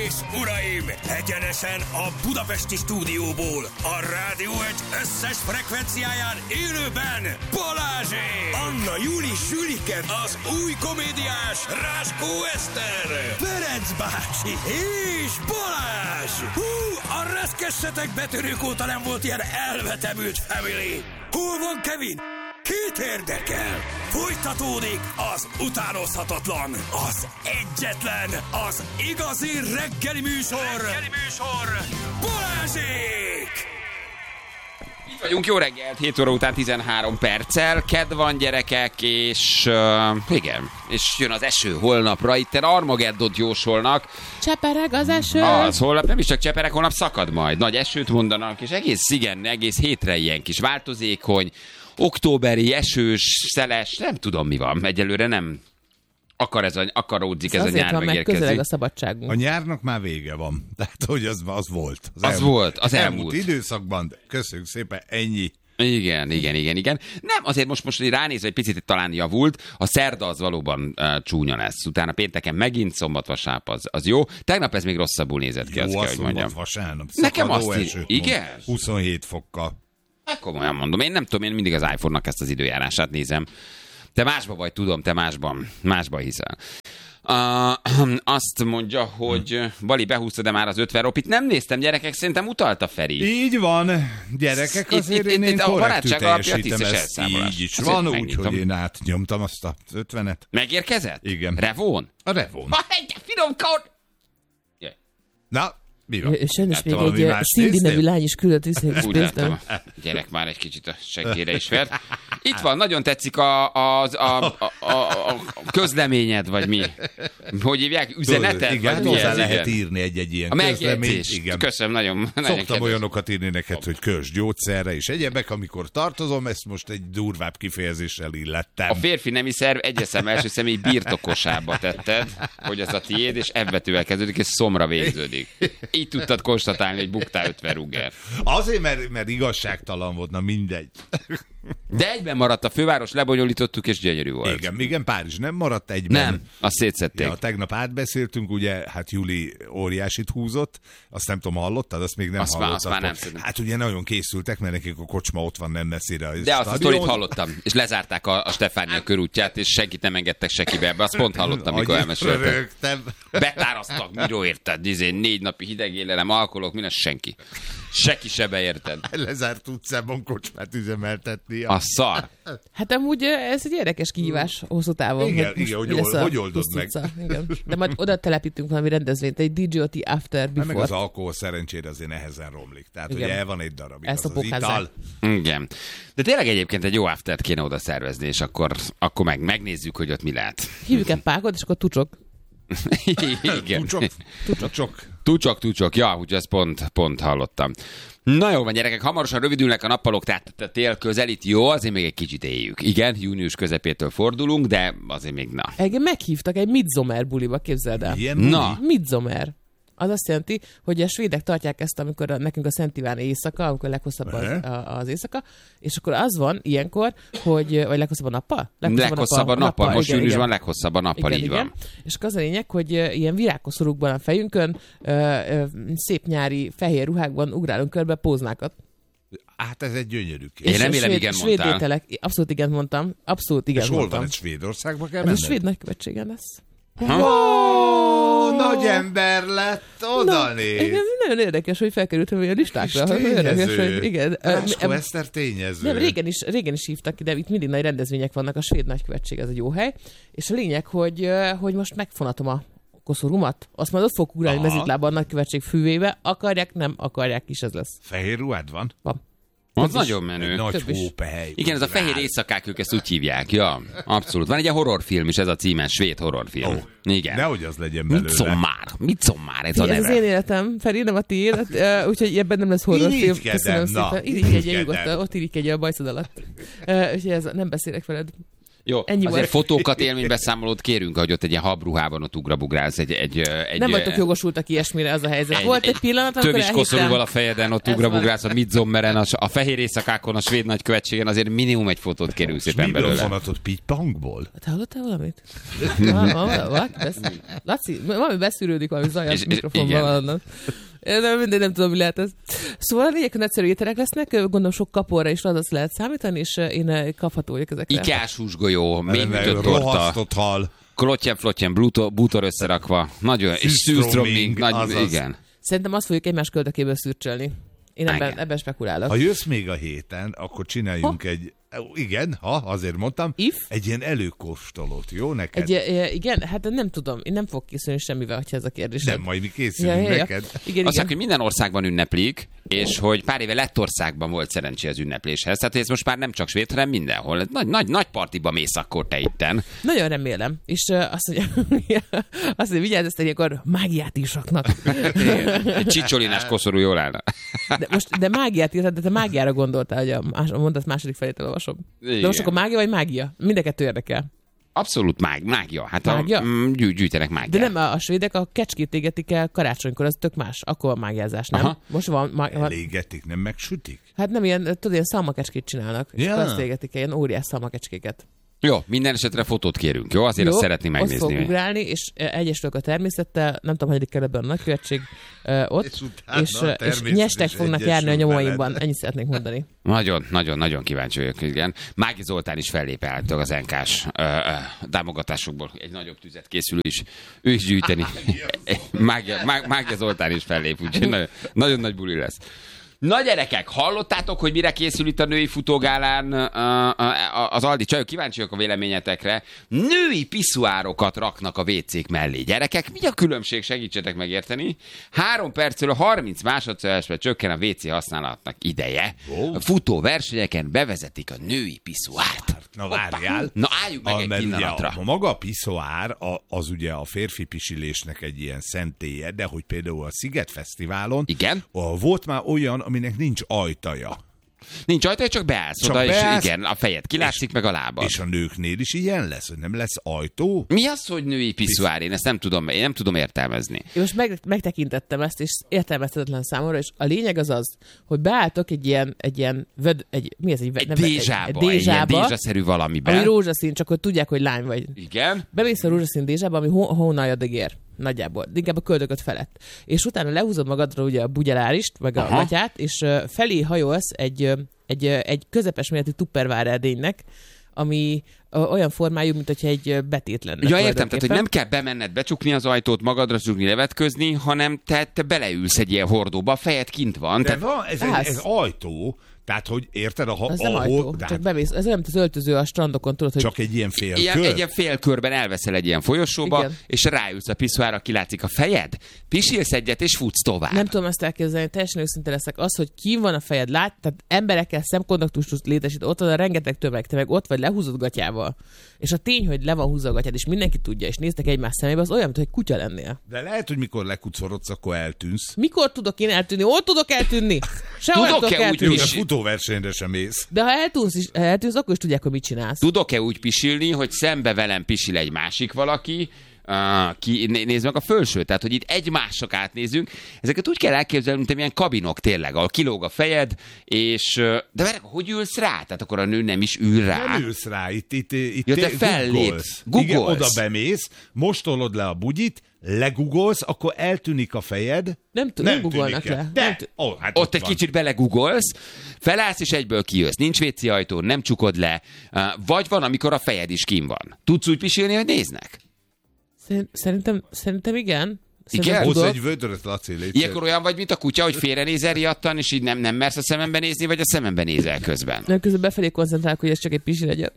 és uraim, egyenesen a budapesti stúdióból, a Rádió Egy összes frekvenciáján élőben Balázsék! Anna Júli Zsülike, az új komédiás Ráskó Eszter, Ferenc bácsi és Balázs! Hú, a reszkessetek betörők óta nem volt ilyen elvetemült family! Hol van Kevin? Két érdekel! Folytatódik az utánozhatatlan, az egyetlen, az igazi reggeli műsor! Balázsék! Itt vagyunk, jó reggelt, 7 óra után 13 perccel, kedd van gyerekek, és igen, és jön az eső holnapra, itten Armageddont jósolnak. Csepereg az eső. Az holnap nem is csak csepereg, holnap szakad majd, nagy esőt mondanak, és egész hétre ilyen kis változékony, októberi, esős, szeles, nem tudom mi van, egyelőre nem akaródzik ez a nyár van, megérkezik. Közeleg a szabadságunk. A nyárnak már vége van. Tehát, hogy az volt. Az elmúlt időszakban. Köszönjük szépen, ennyi. Igen. Nem, azért most ránézve egy picit talán javult, a szerda az valóban csúnya lesz. Utána pénteken megint szombat-vasárnap az jó. Tegnap ez még rosszabbul nézett ki, azt kell, hogy mondjam. Vasárnap. Nekem azt is. Igen? 27 fokkal. Hát komolyan mondom, én nem tudom, én mindig az iPhone-nak ezt az időjárását nézem. Te másba vagy, tudom, te másban hiszel. Azt mondja, hogy Bali behúzta, de már az 50 ropit. Nem néztem, gyerekek, szerintem utalta Feri. Így van, gyerekek, azért én korrektül teljesítem ezt. Így is van, úgyhogy én átnyomtam azt az 50-et. Megérkezett? Igen. Revón? A Revón. Finom kód! Na, mi van? És sajnos még egy Cindy nevű lány is küldött vissza. Úgy láttam, gyerek már egy kicsit a seggére is vert. Itt van, nagyon tetszik a közleményed, vagy mi? Hogy hívják? Üzeneted? Igen, hozzá lehet írni egy ilyen közleményt. Igen. Köszönöm, nagyon szoktam olyanokat írni neked, hogy kösd gyógyszerre és egyebek, amikor tartozom, ezt most egy durvább kifejezéssel illettem. A férfi nemi szerv egyeszem első személy birtokosába tetted, hogy az a tiéd, és ebbetűvel kezdődik, és szomra végződik. Így tudtad konstatálni, hogy buktál 50 rugger. Azért, mert igazságtalan volt, na mindegy. De egyben maradt a főváros, lebonyolítottuk, és gyönyörű volt. Igen, Párizs nem maradt egyben. Nem, azt szétszették. Ja, tegnap átbeszéltünk, ugye, hát Júli óriásit húzott, azt nem tudom, hallottad, azt még nem hallottad. Azt már nem tudom. Hát ugye nagyon készültek, mert nekik a kocsma ott van nem messzire. De azt a sztorit hallottam, és lezárták a Stefánia körútját, és senkit nem engedtek sekibe ebbe. Azt pont hallottam, mikor elmeséltek. Betároztak, miről érted? 4 napi hidegélelem, alkoholok, minden senki. Senki se beérted. Lezárt utcában kocsmát üzemeltetni. A szar. Hát amúgy ez egy érdekes kihívás hosszú távon. Igen, hogy oldod meg. Igen. De majd oda telepítünk valami rendezvényt, egy DJOT After Before. Meg az alkohol szerencsére azért nehezen romlik. Tehát ugye el van egy darabig az ital. Igen. De tényleg egyébként egy jó aftert kéne oda szervezni, és akkor megnézzük, hogy ott mi lehet. Hívjuk egy pákot, és akkor tucsok. Igen. Tucsok. Ja, úgyhogy ezt pont hallottam. Na jó van, gyerekek, hamarosan rövidülnek a nappalok, tehát a tél közelít, jó, azért még egy kicsit éljük. Igen, június közepétől fordulunk, de azért még na. Engem meghívtak egy Midsommar buliba, képzeld el. Na. Midsommar. Az azt jelenti, hogy a svédek tartják ezt, amikor nekünk a Szent Iván éjszaka, amikor leghosszabb az éjszaka, és akkor az van ilyenkor, hogy, vagy leghosszabb a nappal? Leghosszabb a nappal, most júniusban leghosszabb a nappal, így van. És akkor az a lényeg, hogy ilyen virágkoszorúkban a fejünkön, szép nyári fehér ruhákban ugrálunk körbe póznákat. Hát ez egy gyönyörű kép. Én remélem, igen mondtál. Ételek, abszolút igen mondtam. És hol van, egy Svédországba kell menned? Ez a svéd nagykövetségen lesz. Nagy ember lett, oda néz. Nagyon érdekes, hogy felkerültem olyan listákra. Igen. Ráskó Eszter tényező. Nem, régen is hívtak, de itt mindig nagy rendezvények vannak, a svéd nagykövetség, ez egy jó hely. És a lényeg, hogy most megfonatom a koszorúmat, azt majd ott fog ugrálni mezitlába a nagykövetség füvébe, akarják, nem akarják is, ez lesz. Fehér ruhád van? Van. Az nagyon menő. Nagy hópehely. Igen, ez a fehér éjszakák, ők ezt úgy hívják. Ja, abszolút. Van egy horrorfilm is, ez a címe, svéd horrorfilm. Oh, igen. Nehogy az legyen belőle. Midsommar, ez a neve. Ez az én életem, Feri, nem a tiéd, úgyhogy ebben nem lesz horrorfilm. Köszönöm szépen. Irigykedjen nyugodtan, ott irigykedjen a bajszod alatt. Úgyhogy nem beszélek veled. Jó, azért fotókat, élménybeszámolót kérünk, hogy ott egy ilyen habruhában ott ugrabugrálsz. Nem vagytok jogosultak ilyesmire, az a helyzet. Volt egy pillanat, amikor elhittem. Tövis koszorúval a fejeden ott ugrabugrálsz a Midsommeren, a fehér éjszakákon, a svéd nagykövetségen, azért minimum egy fotót kérünk szépen belőle. Miből vonatott Pitpangból? Te hallottál valamit? Laci, valami beszűrődik, valami zaj a mikrofonban annak. Nem tudom, mi lehet ez. Szóval a lényeg, hogy nagyszerű ételek lesznek, gondolom sok kapóra is az lehet számítani, és én kapható vagyok ezekre. Ikás húsgolyó, mélyütött torta, rohasztott hal, klottyen, bútor összerakva, nagyon, és szűrströmming, igen. Szerintem azt fogjuk egymás köldökéből szürcsölni. Én ebben spekulálok. Ha jössz még a héten, akkor csináljunk egy... Igen, azért mondtam. Egy ilyen előkóstolót, jó neked? Igen, hát nem tudom. Én nem fogok készülni semmivel, ha ez a kérdés. Nem, majd mi készülünk neked. Igen. Azt mondják, hogy minden országban ünneplik, és hogy pár éve Lettországban volt szerencsé az ünnepléshez. Tehát ez most már nem csak svéd, hanem mindenhol. Nagy partiba mész akkor te itten. Nagyon remélem. És azt mondja, vigyázz, ilyenkor mágiát is raknak. Csicsolinás koszorú jól állna. De mágiát írtad, de te mágiára gondoltál, hogy a mondat második felét elolvasom. De most akkor mágia vagy mágia? Mind a kettő érdekel. Abszolút mágia. Hát mágia? Gyűjtenek mágiát. De nem, a svédek a kecskét égetik el karácsonykor, az tök más. Akkor a mágiázás, nem? Aha. Most van Elégetik, nem megsütik? Hát nem ilyen, tudod, ilyen szalmakecskét csinálnak. És azt égetik el, ilyen óriás szalmakecskéket. Jó, minden esetre fotót kérünk, jó? Azért azt szeretném megnézni. Ott fog ugrálni, és egyesülök a természettel, nem tudom, hogy kerülben a nagykövetség ott, és nyestek fognak járni a nyomaimban. Ennyit szeretnék mondani. Nagyon kíváncsi vagyok, igen. Mági Zoltán is fellép állítólag az NK-s támogatásokból. Egy nagyobb tüzet készül ő is gyűjteni. Mági Zoltán is fellép, úgyhogy nagyon nagy buli lesz. Na gyerekek, hallottátok, hogy mire készül itt a női futógálán az Aldi csajok? Kíváncsi vagyok a véleményetekre. Női piszuárokat raknak a WC-k mellé. Gyerekek, mi a különbség? Segítsetek megérteni. 3 percről 30 másodpercre csökken a WC használatnak ideje. A futóversenyeken bevezetik a női piszuárt. Na várjál. Na álljunk meg egy pillanatra. Maga a piszoár az ugye a férfi pisilésnek egy ilyen szentélye, de hogy például a Sziget Fesztiválon volt már olyan, aminek nincs ajtaja. Nincs ajtaja, csak beállsz oda, és igen, a fejed kilátszik, meg a lábad. És a nőknél is ilyen lesz, hogy nem lesz ajtó? Mi az, hogy női piszuár? Én ezt nem tudom értelmezni. Én most megtekintettem ezt, és értelmezhetetlen számomra, és a lényeg az, hogy beálltok egy dézsászerű valamiben. Ami rózsaszín, csak hogy tudják, hogy lány vagy. Igen. Bemész a rózsaszín dézsába, ami hónaljad ér. Nagyjából, inkább a köldököt felett. És utána lehúzod magadra ugye a bugyelárist, meg a gatyát, és felé hajolsz egy közepes méretű tupperware edénynek, ami olyan formájú, mint hogyha egy betét lenne. Ja, értem, tehát hogy nem kell bemenned, becsukni az ajtót, magadra csukni, levetközni, hanem te beleülsz egy ilyen hordóba, a fejed kint van. De van, ez ajtó. Tehát, hogy érted, ez nem ajtó, csak bemész. Ez olyan, mint az öltöző a strandokon, tudod, hogy... Csak egy ilyen félkör? Egy ilyen félkörben elveszel egy ilyen folyosóba, igen. És ráülsz a piszuárra, kilátszik a fejed, pisilsz egyet, és futsz tovább. Nem tudom ezt elképzelni, teljesen őszinte leszek. Az, hogy ki van a fejed, tehát emberekkel szemkontaktust létesít, ott van a rengeteg tömeg, te meg ott vagy lehúzott gatyával. És a tény, hogy le van húzva a gatyád, és mindenki tudja, és néztek egymás szemébe, az olyan, mint hogy kutya lennél. De lehet, hogy mikor lekucorodsz, akkor eltűnsz. Mikor tudok én eltűnni? Hol tudok eltűnni? Sehol tudok eltűnni. Futóversenyre sem mész. De ha eltűnsz, akkor is tudják, hogy mit csinálsz. Tudok-e úgy pisilni, hogy szembe velem pisil egy másik valaki, nézd meg a fölsőt, tehát hogy itt egymások átnézünk. Ezeket úgy kell elképzelni, mint ilyen kabinok tényleg, ahol kilóg a fejed, és... De várj, hogy ülsz rá? Tehát akkor a nő nem is ül rá. Nem ülsz rá, itt te fellépsz. Igen, oda bemész, most tolod le a bugyit, legugolsz, akkor eltűnik a fejed. Nem googolnak le. Ott egy kicsit belegugolsz, felállsz és egyből kijössz. Nincs WC ajtó, nem csukod le. Vagy van, amikor a fejed is kín van. Tudsz úgy pisilni, hogy néznek? Szerintem igen. Igen? Hozz egy vödröt, Laci, légy. Ilyenkor olyan vagy, mint a kutya, hogy félrenézel riadtan, és így nem mersz a szemembe nézni, vagy a szemembe nézel közben? Nem, közben befelé koncentrálok, hogy ez csak egy pisi legyen.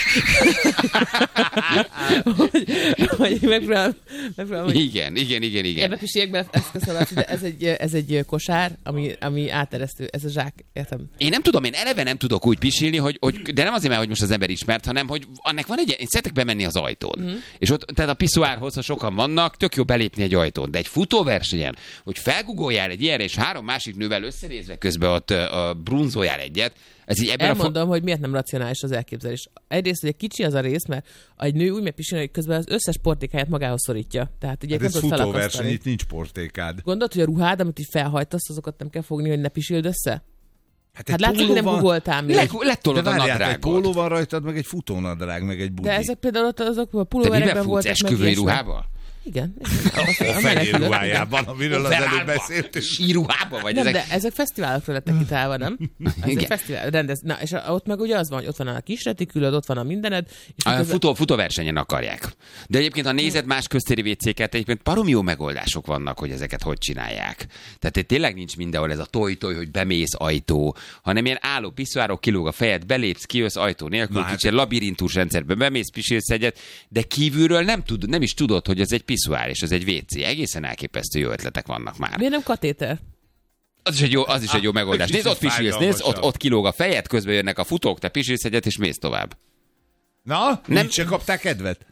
hogy megpróbálom. Igen. Ebbe pisiekbe ezt köszönöm, de ez egy kosár, ami áteresztő, ez a zsák, értem. Én eleve nem tudok úgy pisilni, hogy de nem azért, mert hogy most az ember ismert, hanem hogy annak van én szeretek bemenni az ajtón. És ott, tehát a piszuárhoz, ha sokan vannak, tök jó belépni egy ajtón. ajtón. De egy futóversenyen, hogy felgugoljál egy ilyenre, és 3 másik nővel összenézve közben ott brunzoljál egyet, ez így ebben elmondom, hogy miért nem racionális az elképzelés. Egyrészt, hogy egy kicsi az a rész, mert egy nő úgy megy pisilni, hogy közben az összes portékáját magához szorítja. Tehát ugye ez futóverseny, itt nincs portékád. Gondolod, hogy a ruhád, amit így felhajtasz, azokat nem kell fogni, hogy ne pisild össze? Hát látod, hogy nem van... googoltál még. Lettolod a nadrágot. Egy póló van rajtad, meg egy futónadrág, meg egy budi. De ezek például azok a pulóverekben voltak. Te miben futsz, esküvői ruhában? Igen. A fehér ruhájában, amiről az előbb beszéltünk. Síruhában vagy? Nem, de ezek fesztiválokra lettek kitálva, nem? Ezek fesztivál, Na, és ott meg ugye az van, hogy ott van a kis retikülöd, ott van a mindened. És a futóversenyen akarják. De egyébként, ha nézed más köztéri WC-ket, egyébként baromi jó megoldások vannak, hogy ezeket hogy csinálják. Tehát tényleg nincs mindenhol ez a toj-toj, hogy bemész ajtó, hanem ilyen álló piszoárok, kilóg a fejed, belépsz, kijössz ajtó nélkül, kicsit labirintus rendszerben bemész, pisilsz egyet, de kívülről nem is tudod, hogy ez egy piszoár, és ez egy WC. Egészen elképesztő jó ötletek vannak már. Miért nem katéter? Az is egy jó megoldás. Nézd, ott pisilsz, nézd, ott kilóg a fejed, közben jönnek a futók, te pisilsz egyet, és mész tovább. Na, nem se kapták kedvet?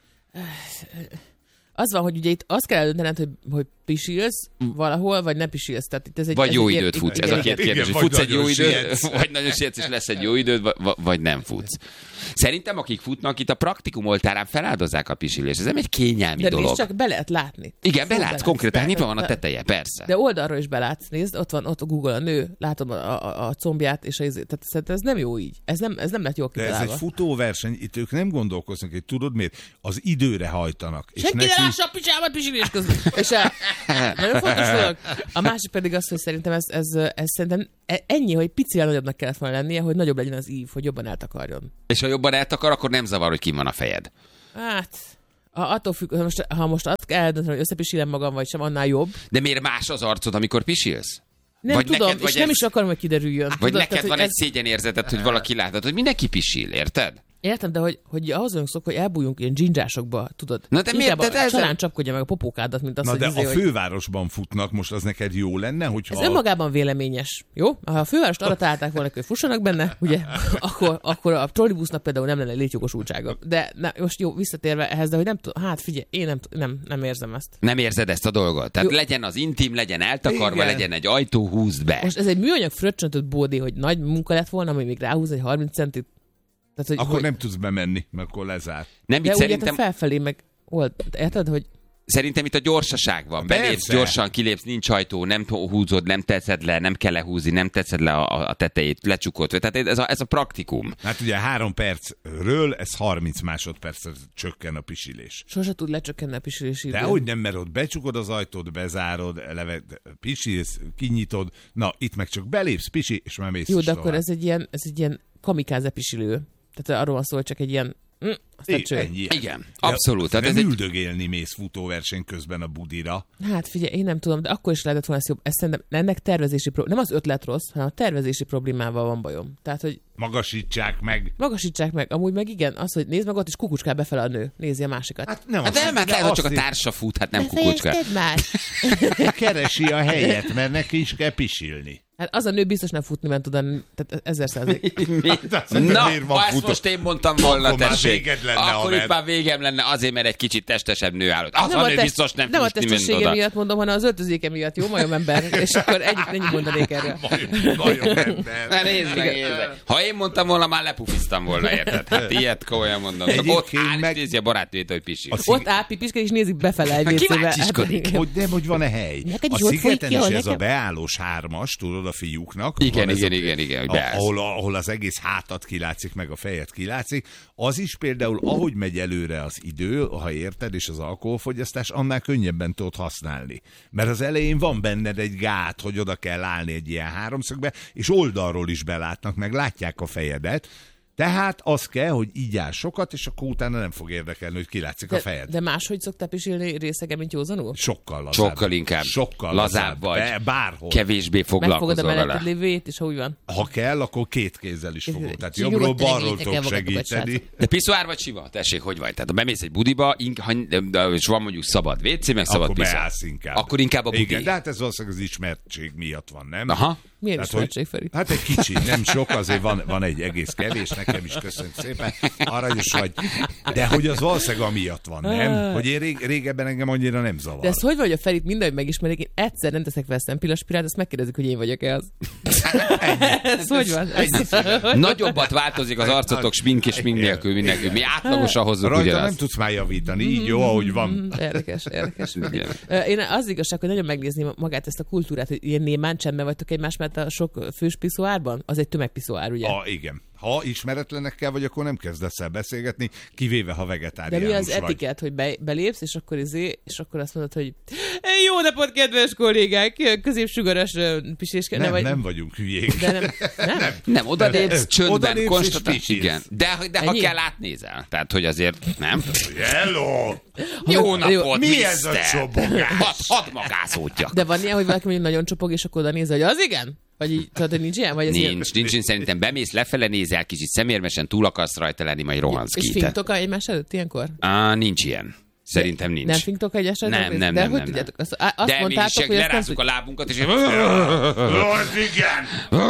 Az van, hogy ugye itt azt kell eldöntened, hogy pisilsz valahol, vagy nem pisilsz. Tehát itt ez egy, vagy jó időt futsz. Ez a két kérdés, hogy futsz egy jó időt, vagy nagyon sietsz, és lesz egy jó időd, vagy nem futsz. Szerintem, akik futnak, itt a praktikum oltárán feláldozzák a pisilést. Ez nem egy kényelmi dolog. De csak be lehet látni. Igen, belátsz konkrétan, nyitva van a teteje, persze. De oldalról is belátsz, nézd, ott a Google a nő, látom a combját, és tehát szerintem ez nem jó így. Ez nem lett jól kitalálva. De ez egy futóverseny, itt ők nem gondolkoznak, hogy tudod miért? Az időre hajtanak. Senki ne lássa a picsámat pisilés közben. És nagyon fontos dolog. A másik pedig az, hogy szerintem ez szerintem ennyi, hogy picivel nagyobbnak kellett volna lennie, hogy nagyobb legyen az ív, hogy jobban eltakarjon. És ha jobban eltakar, akkor nem zavar, hogy kim van a fejed. Hát, attól függ, ha most azt kell eldönteni, hogy összepisilem magam, vagy sem, annál jobb. De miért más az arcod, amikor pisilsz? Nem vagy tudom, neked, és nem is akarom, hogy kiderüljön. Vagy tudod, neked tehát, van egy szégyenérzeted, hogy valaki látod, hogy mindenki pisil, érted? Értem, de hogy ahhoz vagyunk szokva, hogy elbújjunk ilyen dzsindzsásokba, tudod? Na de miért? A csalán csapkodja meg a popókádat, mint azt, na hogy... de a fővárosban futnak, most az neked jó lenne, hogyha... Ez önmagában véleményes, jó? Ha a fővárost arra találták volna, hogy fussanak benne, ugye, akkor a trollibusznak például nem lenne létjogosultsága. De most jó, visszatérve ehhez, de hogy nem tudom, hát figyelj, én nem érzem ezt. Nem érzed ezt a dolgot? Tehát jó. Legyen az intim, legyen eltakarva, legyen egy ajtó, húzd be. Most ez egy műanyag fröccsöntött bódé, hogy nagy munka lett volna, ami még ráhúz egy 30 centit. Tehát, akkor nem tudsz bemenni, mert akkor lezár. Nem, de szerintem... felfelé meg érted, hogy... Szerintem itt a gyorsaság van. Belépsz, gyorsan kilépsz, nincs ajtó, nem húzod, nem tetszed le, nem kell lehúzni, nem tetszed le a tetejét, lecsukod. Tehát ez a praktikum. Hát ugye 3 percről ez 30 másodpercre csökken a pisilés. Sose tud lecsökkenni a pisilés idő. De hogy nem, mert ott becsukod az ajtót, bezárod, eleve pisilsz, kinyitod, na itt meg csak belépsz, pisi, és már mész. Jó, de akkor ez egy ilyen kamikáze pisilő. Tehát arról van szó, hogy csak egy ilyen... Igen, abszolút. Tehát nem üldögélni mész futóverseny közben a budira. Hát figyelj, én nem tudom, de akkor is lehetett volna ezt jobb. Ez szerintem ennek tervezési nem az ötlet rossz, hanem a tervezési problémával van bajom. Tehát, hogy Magasítsák meg. Amúgy meg igen, az, hogy nézd meg ott is kukucskál befele a nő. Nézi a másikat. Hát nem, lehet, hogy csak a társa fut, hát nem kukucskál. Keresi a helyet, mert neki is kell pisilni. Hát az a nő biztos nem futni ment oda, tehát 1000%. Na, ha ezt most én mondtam volna, tessék, akkor itt már végem lenne azért, mert egy kicsit testesebb nő állott. Az a nő biztos nem a futni ment testessége oda. miatt mondom, hanem az öltözéke miatt, jó majomember, és akkor ennyi mondanék erről. Majomember. Na nézd meg. Ha én mondtam volna, már lepufiztam volna, érted? Hát ilyet komolyan mondom. Ott nézi a barátnőjét, hogy pisil. Ott áll pipisked, és nézik befele egy vécébe. Hogy van-e hely? A Szigeten is ez a beállós 3-as, tudod, a fiúknak. Igen. Ahol az egész hátat kilátszik, meg a fejet kilátszik. Az is például, ahogy megy előre az idő, ha érted, és az alkoholfogyasztás, annál könnyebben tudod használni. Mert az elején van benned egy gát, hogy oda kell állni egy ilyen háromszögbe, és oldalról is belátnak, meg látják a fejedet. Tehát az kell, hogy így áll sokat, és akkor utána nem fog érdekelni, hogy kilátszik a fejed. De máshogy szoktál pisilni részegen, mint józanul? Sokkal lazább. Sokkal inkább. Sokkal lazább vagy. Bárhol. Kevésbé foglalkozol vele. Megfogod a lévét, és úgy van. Ha kell, akkor 2 kézzel is fogom. Tehát jobbról-balról tudok segíteni. De piszoár vagy sima? Tessék, hogy vagy? Tehát ha bemész egy budiba, és van mondjuk szabad WC, meg szabad piszoár. Inkább. Akkor inkább a budi. Igen, de hát ez valószínűleg az ismertség miatt van, nem? Aha. Milyen Tehát, ismertség, Feri? Hát egy kicsi, nem sok, azért van egy egész kevés, nekem is köszönjük szépen, aranyos vagy. De hogy az valószínűleg amiatt van, nem? Hogy én régebben engem annyira nem zavar. De ez hogy vagy, a Ferit mindenhogy megismerik, én egyszer nem teszek fel szempillaspirát, azt megkérdezik, hogy én vagyok-e az. Ez hogy van? Nagyobbat változik az arcotok smink és smink nélkül mindenki. Mi átlagosan hozzuk Rajta ugyanazt. nem tudsz már javítani, így jó, ahogy van. Érdekes. Én az igazság, hogy nagyon megnézni magát ezt a kultúrát, hogy ilyen némán csendben vagytok egymás mellett a sok fős piszoárban? Az egy tömegpiszoár, ugye? Igen. Ha ismeretlenekkel vagy, akkor nem kezdesz el beszélgetni, kivéve ha vegetáriánus vagy. De mi az etiket, hogy belépsz, és akkor azt mondod, hogy jó napot, kedves kollégák, középsugaras piséskel. Nem vagyunk hülyék. De nem odalépsz, csöndben, és konstatálsz. Igen. De ha kell, átnézel. Tehát, hogy azért nem. Hello! Jó napot, mi ez a csobogás? Hadd magászódjak. De van ilyen, hogy valaki mondjuk nagyon csopog, és akkor oda néz, hogy az igen? Vagy így, tudod, hogy nincs ilyen? Vagy nincs, szerintem bemész, lefele nézel, kicsit szemérmesen túl akarsz rajta lenni, majd rohansz ki. És finktok egymás előtt ilyenkor? Nincs ilyen. Szerintem nincs. Nem finktok egyes előtt? Nem. De hogy tudjátok? Azt de mondtátok, mi lerázzuk a lábunkat, és... Igen!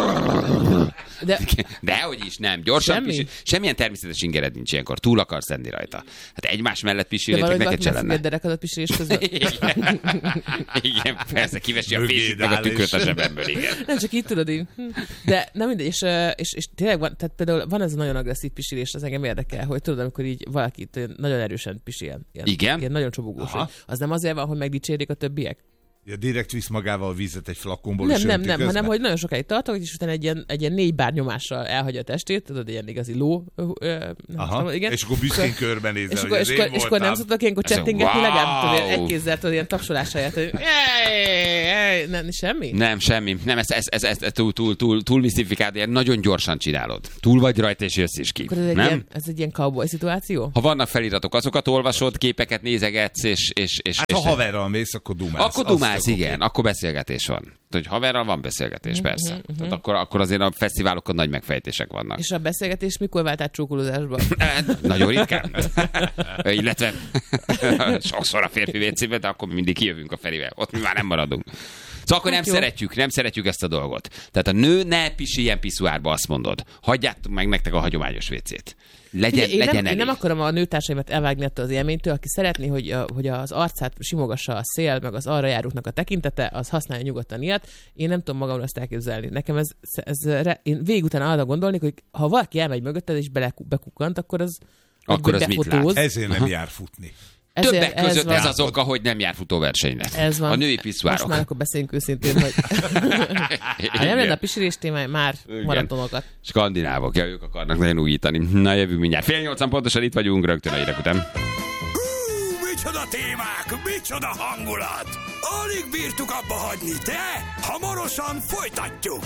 Dehogy is, nem. Gyorsan semmilyen természetes ingered nincs ilyenkor. Túl akarsz lenni rajta. Hát egymás mellett pisilnétek, neked se lenne. De derekadat pisilés közben. Igen, persze, kivesi a fését meg a tükröt a zsebemből, igen. Nem, csak így tudod én. De nem mindegy, és tényleg van, tehát például van ez a nagyon agresszív pisilés, az engem érdekel, hogy tudod, amikor így valaki nagyon erősen pisil. Igen? Ilyen nagyon csobogós. Az nem azért van, hogy megdicsérjék a többiek? Ja, direkt visz magával a vizet egy flakonból, nem, hanem hogy nagyon sokáig tartok, és utána egy ilyen 4 bár nyomással elhagyja a testét, tudod, ilyen igazi ló. Igen. És akkor büszkén körbenézel, és akkor nem szoktak ilyenkor csettingetni, legalább egy kézzel, tudod, ilyen tapsolás helyett, hogy nem, semmi? Nem, semmi. Nem, ez túl misztifikált, ilyen nagyon gyorsan csinálod. Túl vagy rajta, és jössz is ki. Akkor ez egy ilyen cowboy szituáció? Ha vannak feliratok, azokat olvasod, képeket nézegetsz, és hát ha haverral mész, akkor dumálsz. Igen, akkor beszélgetés van. Hogy haverral van beszélgetés, persze. Tehát akkor azért a fesztiválokon nagy megfejtések vannak. És a beszélgetés mikor vált át csókolózásba? Nagyon ritkán. Illetve sokszor a férfi vécébe, de akkor mindig kijövünk a Ferivel. Ott mi már nem maradunk. Szóval akkor nem szeretjük ezt a dolgot. Tehát a nő ne pisiljen piszuárba, azt mondod. Hagyjátok meg nektek a hagyományos vécét. Legyen én nem akarom a nőtársaimat elvágni attól az élménytől, aki szeretné, hogy az arcát simogassa a szél, meg az arra járóknak a tekintete, az használja nyugodtan ilyet. Én nem tudom magamra ezt elképzelni. Nekem én végig utána arra gondolnék, hogy ha valaki elmegy mögötted és bekukkant, akkor az mit lát? Ezért nem jár futni. Többek között ez az oka, hogy nem jár futóversenyre. Ez van. A női piszuárok. Most már akkor beszéljünk őszintén, hogy ha nem lenne a pisilés témája, már maratonokat. Skandinávok, ők akarnak nagyon újítani. Na, jövünk mindjárt. 7:30 pontosan itt vagyunk, rögtön a hírek után. Micsoda témák, micsoda hangulat! Alig bírtuk abba hagyni, de hamarosan folytatjuk!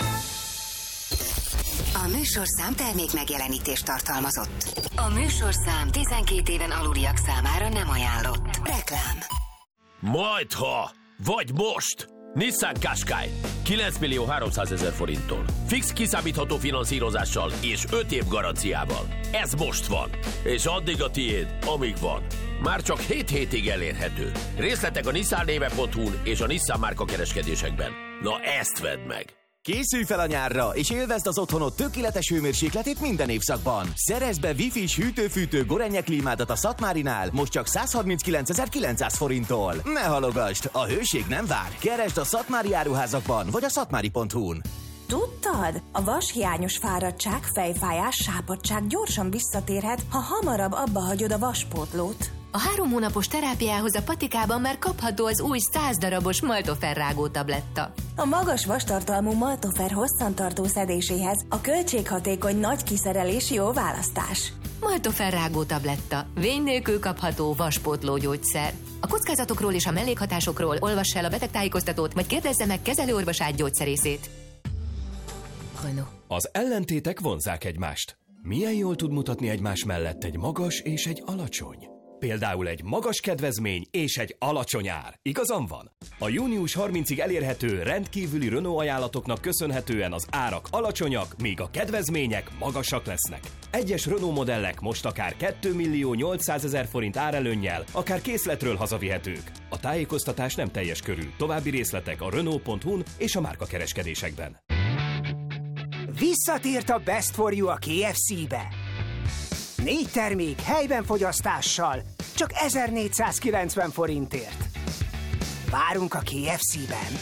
A műsorszám termék megjelenítést tartalmazott. A műsorszám 12 éven aluliak számára nem ajánlott. Reklám. Majdha, vagy most! Nissan Qashqai 9.300.000 forinttól. Fix kiszámítható finanszírozással és 5 év garanciával. Ez most van. És addig a tiéd, amíg van. Már csak 7 hétig elérhető. Részletek a nissannéve.hu-n és a Nissan márka kereskedésekben. Na ezt vedd meg! Készülj fel a nyárra, és élvezd az otthonod tökéletes hőmérsékletét minden évszakban. Szerezd be Wi-Fi-s hűtő-fűtő Gorenje klímádat a Szatmárinál, most csak 139.900 forinttól. Ne halogasd, a hőség nem vár. Keresd a Szatmári áruházakban, vagy a szatmári.hu-n. Tudtad? A vashiányos fáradtság, fejfájás, sápadtság gyorsan visszatérhet, ha hamarabb abba hagyod a vaspótlót. A 3 hónapos terápiához a patikában már kapható az új 100 darabos Maltofer rágó tabletta. A magas vastartalmú Maltofer hosszantartó szedéséhez a költséghatékony nagy kiszerelés jó választás. Maltofer rágó tabletta. Vény nélkül kapható vaspótló gyógyszer. A kockázatokról és a mellékhatásokról olvass el a betegtájékoztatót, vagy kérdezze meg kezelőorvosát gyógyszerészét. Az ellentétek vonzzák egymást. Milyen jól tud mutatni egymás mellett egy magas és egy alacsony? Például egy magas kedvezmény és egy alacsony ár. Igazam van? A június 30-ig elérhető rendkívüli Renault ajánlatoknak köszönhetően az árak alacsonyak, míg a kedvezmények magasak lesznek. Egyes Renault modellek most akár 2 800 000 forint árelőnnyel, akár készletről hazavihetők. A tájékoztatás nem teljes körű. További részletek a Renault.hu-n és a márkakereskedésekben. Visszatért a Best for You a KFC-be. 4 termék helyben fogyasztással, csak 1490 forintért. Várunk a KFC-ben.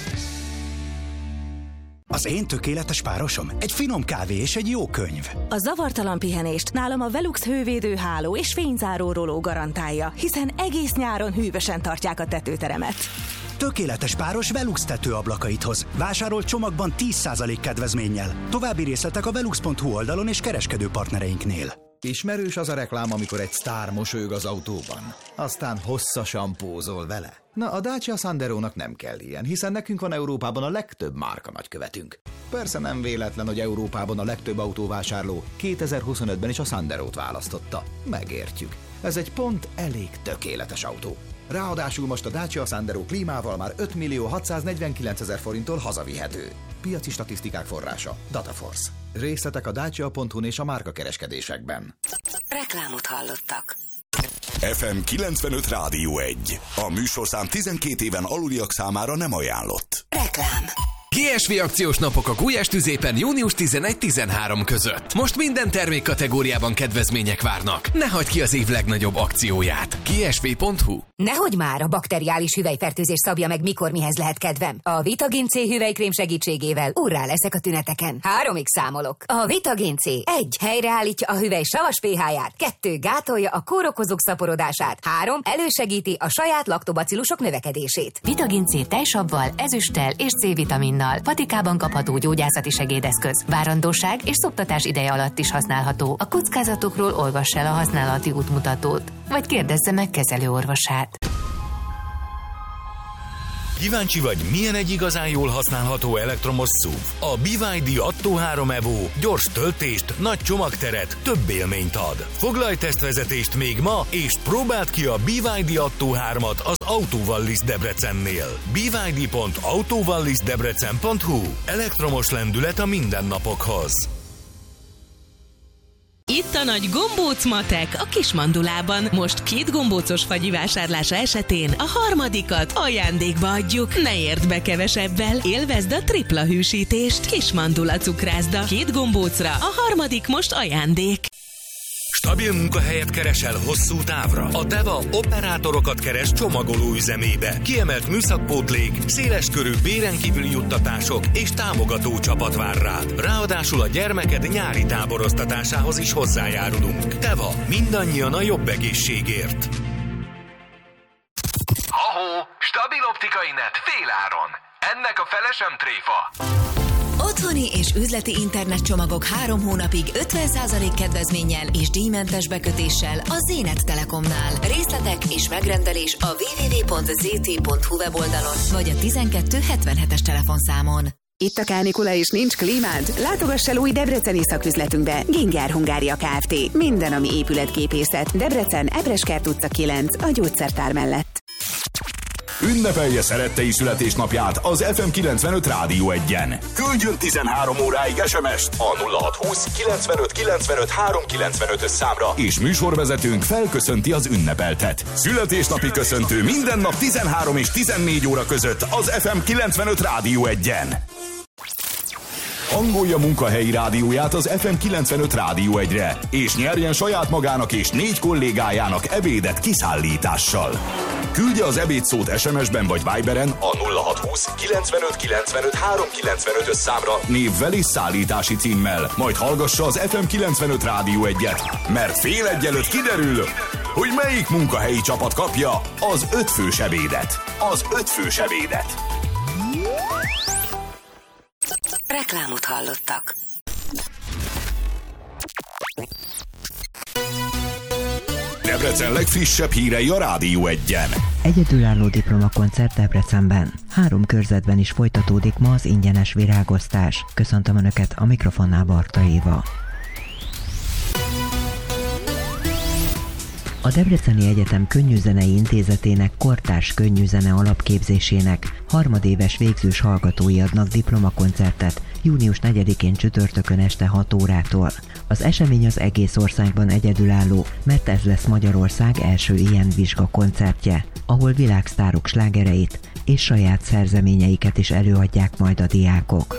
Az én tökéletes párosom egy finom kávé és egy jó könyv. A zavartalan pihenést nálam a Velux hővédő háló és fényzáró roló garantálja, hiszen egész nyáron hűvösen tartják a tetőteremet. Tökéletes páros Velux tetőablakait hoz. Vásárolt csomagban 10% kedvezménnyel. További részletek a velux.hu oldalon és kereskedő partnereinknél. Ismerős az a reklám, amikor egy sztár mosolyog az autóban, aztán hosszasan pózol vele. Na, a Dacia Sanderónak nem kell ilyen, hiszen nekünk van Európában a legtöbb márka nagykövetünk. Persze nem véletlen, hogy Európában a legtöbb autóvásárló 2025-ben is a Sanderót választotta. Megértjük. Ez egy pont elég tökéletes autó. Ráadásul most a Dacia Sandero klímával már 5 649 000 forinttól hazavihető. Piaci statisztikák forrása Dataforce. Részletek a dacia.hu-n és a márkakereskedésekben. Reklámot hallottak. FM 95 Rádió 1. A műsorszám 12 éven aluliak számára nem ajánlott. Reklám. GSV akciós napok a Gulyás-tüzépen június 11-13 között. Most minden termékkategóriában kedvezmények várnak. Ne hagyd ki az év legnagyobb akcióját. gsv.hu. Nehogy már, a bakteriális hüvelyfertőzés szabja meg, mikor mihez lehet kedvem. A Vitagin C hüvelykrém segítségével úrrá leszek a tüneteken. 3-ig számolok. A Vitagin C 1. Helyreállítja a hüvely savas pH-ját. 2. Gátolja a kórokozók szaporodását. 3. Elősegíti a saját laktobacillusok növekedését. Vitagin C tejsabbal, ezüsttel és C-vitaminnal. Patikában kapható gyógyászati segédeszköz. Várandóság és szoptatás ideje alatt is használható. A kockázatokról olvass el a használati útmutatót, vagy kérdezze meg kezelőorvosát. Kíváncsi vagy, milyen egy igazán jól használható elektromos SUV? A BYD Atto 3 Evo gyors töltést, nagy csomagteret, több élményt ad. Foglalj tesztvezetést még ma, és próbáld ki a BYD Atto 3-at az Autovallis Debrecennél. byd.autovallisdebrecen.hu. Elektromos lendület a mindennapokhoz. Itt a nagy gombóc matek a Kismandulában. Most 2 gombócos fagyi vásárlása esetén a harmadikat ajándékba adjuk. Ne érd be kevesebbel, élvezd a tripla hűsítést. Kismandula cukrászda. 2 gombócra, a harmadik most ajándék. Stabil munkahelyet keresel hosszú távra? A Deva operátorokat keres csomagoló üzemébe. Kiemelt műszakpótlék, széleskörű bérenkívüli juttatások és támogató csapat vár rád. Ráadásul a gyermeked nyári táboroztatásához is hozzájárulunk. Deva, mindannyian a jobb egészségért. Ha-hó, stabil optikai net féláron. Ennek a fele sem tréfa. Otthoni és üzleti internetcsomagok 3 hónapig 50% kedvezménnyel és díjmentes bekötéssel a Zenit Telekomnál. Részletek és megrendelés a www.zt.hu weboldalon vagy a 1277-es telefonszámon. Itt a kánikula és nincs klímád? Látogass el új debreceni szaküzletünkbe. Ginger Hungária Kft. Minden, ami épületgépészet. Debrecen, Ebreskert utca 9, a gyógyszertár mellett. Ünnepelje szerettei születésnapját az FM 95 Rádió 1-en. Küldjön 13 óráig SMS-t a 0620 95 95 395-ös számra, és műsorvezetőnk felköszönti az ünnepeltet. Születésnapi köszöntő minden nap 13 és 14 óra között az FM 95 Rádió 1-en. Hangolja munkahelyi rádióját az FM 95 Rádió 1-re, és nyerjen saját magának és 4 kollégájának ebédet kiszállítással. Küldje az ebédszót SMS-ben vagy Viberen a 0620 95 95 395-ös számra névvel és szállítási címmel. Majd hallgassa az FM 95 Rádió 1-et, mert fél egy előtt kiderül, hogy melyik munkahelyi csapat kapja az 5 fős ebédet. Az 5 fős ebédet. Reklámot hallottak. Debrecen legfrissebb hírei a Rádió 1-en. Egyedülálló diplomakoncert Debrecenben. 3 körzetben is folytatódik ma az ingyenes virágosztás. Köszöntöm Önöket, a mikrofonnál Barta Éva. A Debreceni Egyetem Könnyűzenei Intézetének kortárs könnyűzene alapképzésének harmadéves végzős hallgatói adnak diplomakoncertet június 4-én csütörtökön este 6 órától. Az esemény az egész országban egyedülálló, mert ez lesz Magyarország első ilyen vizsgakoncertje, ahol világsztárok slágereit és saját szerzeményeiket is előadják majd a diákok.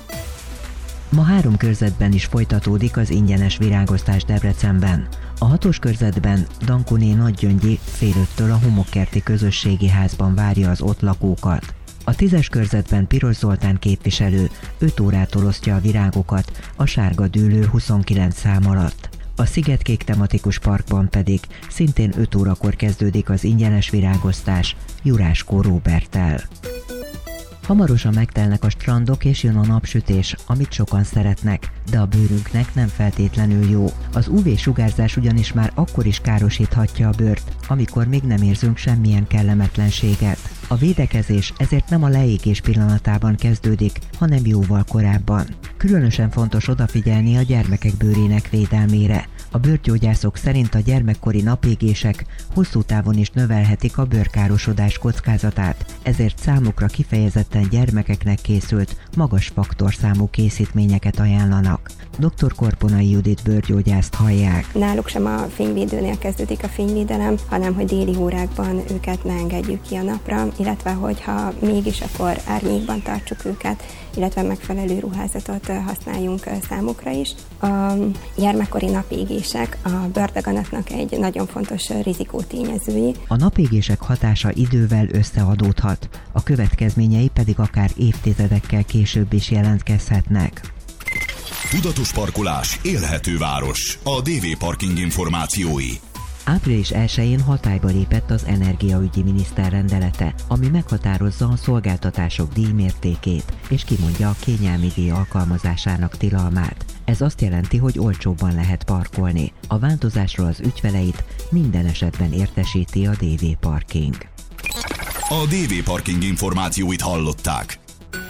Ma 3 körzetben is folytatódik az ingyenes virágoztás Debrecenben. A 6-os körzetben Dankuné Nagygyöngyi fél 5-től a Homokkerti Közösségi Házban várja az ott lakókat. A 10-es körzetben Piros Zoltán képviselő 5 órától osztja a virágokat a Sárga Dűlő 29 szám alatt. A Szigetkék tematikus parkban pedig szintén 5 órakor kezdődik az ingyenes virágoztás Juráskó Róberttel. Hamarosan megtelnek a strandok és jön a napsütés, amit sokan szeretnek, de a bőrünknek nem feltétlenül jó. Az UV-sugárzás ugyanis már akkor is károsíthatja a bőrt, amikor még nem érzünk semmilyen kellemetlenséget. A védekezés ezért nem a leégés pillanatában kezdődik, hanem jóval korábban. Különösen fontos odafigyelni a gyermekek bőrének védelmére. A bőrgyógyászok szerint a gyermekkori napégések hosszú távon is növelhetik a bőrkárosodás kockázatát, ezért számukra kifejezetten gyermekeknek készült, magas faktorszámú készítményeket ajánlanak. Dr. Korponai Judit bőrgyógyászt hallják. Náluk sem a fényvédőnél kezdődik a fényvédelem, hanem hogy déli órákban őket ne engedjük ki a napra, illetve hogyha mégis, akkor árnyékban tartsuk őket, illetve megfelelő ruházatot használjunk számukra is. A gyermekkori napégések a bőrdaganatnak egy nagyon fontos rizikótényezői. A napégések hatása idővel összeadódhat, a következményei pedig akár évtizedekkel később is jelentkezhetnek. Tudatos parkolás, élhető város. A DV Parking információi. Április 1-én hatályba lépett az energiaügyi miniszter rendelete, ami meghatározza a szolgáltatások díjmértékét, és kimondja a kényelmi díj alkalmazásának tilalmát. Ez azt jelenti, hogy olcsóbban lehet parkolni. A változásról az ügyfeleit minden esetben értesíti a DV Parking. A DV Parking információit hallották.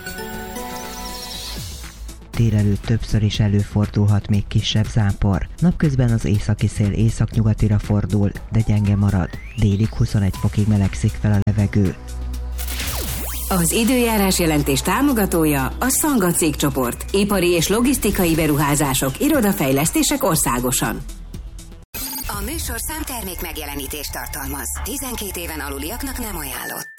Délelőtt többször is előfordulhat még kisebb zápor. Napközben az északi szél északnyugatira fordul, de gyenge marad. Délig 21 fokig melegszik fel a levegő. Az időjárás jelentés támogatója a Szanga cégcsoport. Ipari és logisztikai beruházások, irodafejlesztések országosan. A műsorszám termék megjelenítést tartalmaz. 12 éven aluliaknak nem ajánlott.